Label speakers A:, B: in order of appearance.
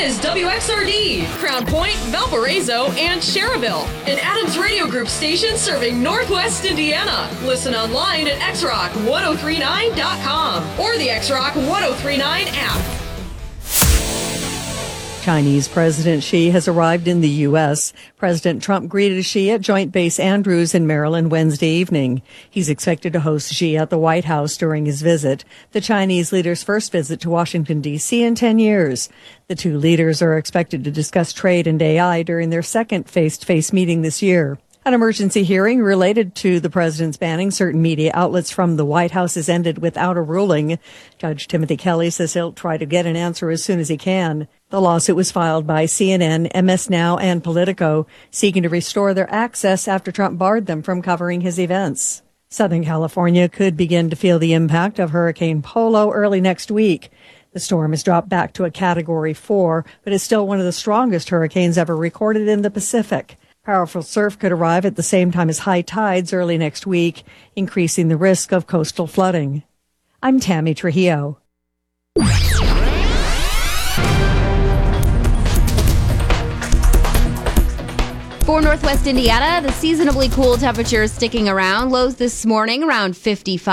A: is WXRD, Crown Point, Valparaiso, and Cherryville, an Adams Radio Group station serving Northwest Indiana. Listen online at xrock1039.com or the XRock 1039 app.
B: Chinese President Xi has arrived in the U.S. President Trump greeted Xi at Joint Base Andrews in Maryland Wednesday evening. He's expected to host Xi at the White House during his visit, the Chinese leader's first visit to Washington, D.C. in 10 years. The two leaders are expected to discuss trade and AI during their second face-to-face meeting this year. An emergency hearing related to the president's banning certain media outlets from the White House has ended without a ruling. Judge Timothy Kelly says he'll try to get an answer as soon as he can. The lawsuit was filed by CNN, MS Now, and Politico, seeking to restore their access after Trump barred them from covering his events. Southern California could begin to feel the impact of Hurricane Polo early next week. The storm has dropped back to a Category 4, but is still one of the strongest hurricanes ever recorded in the Pacific. Powerful surf could arrive at the same time as high tides early next week, increasing the risk of coastal flooding. I'm Tammy Trujillo.
C: For Northwest Indiana, the seasonably cool temperatures sticking around. Lows this morning around 55.